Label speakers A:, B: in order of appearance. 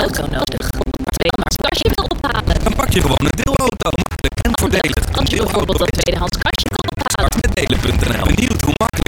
A: auto nodig om een tweedehands kastje wil ophalen.
B: Dan pak je gewoon een deelauto. Makkelijk en voordelig.
A: Als je bijvoorbeeld een tweedehands kastje wil ophalen.
B: Start met delen.nl. Benieuwd hoe makkelijk